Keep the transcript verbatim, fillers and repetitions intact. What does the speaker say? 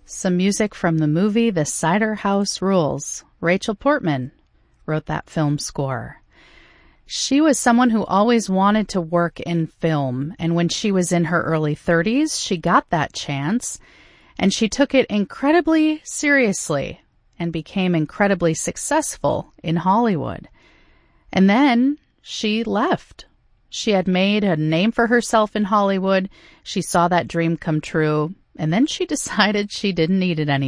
Some music from the movie The Cider House Rules. Rachel Portman wrote that film score. She was someone who always wanted to work in film, and when she was in her early thirties, she got that chance, and she took it incredibly seriously and became incredibly successful in Hollywood. And then she left. She had made a name for herself in Hollywood. She saw that dream come true, and then she decided she didn't need it anymore.